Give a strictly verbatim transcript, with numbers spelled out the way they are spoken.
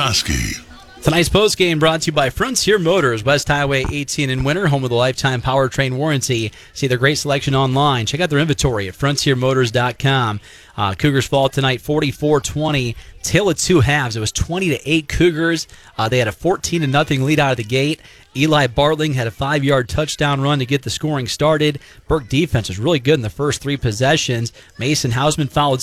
Ostrowski. Tonight's postgame brought to you by Frontier Motors, West Highway eighteen in Winter, home with a lifetime powertrain warranty. See their great selection online. Check out their inventory at frontier motors dot com. Uh, Cougars fall tonight forty-four twenty. Tale of two halves. It was twenty to eight Cougars. Uh, they had a fourteen to nothing lead out of the gate. Eli Bartling had a five-yard touchdown run to get the scoring started. Burke defense was really good in the first three possessions. Mason Hausman followed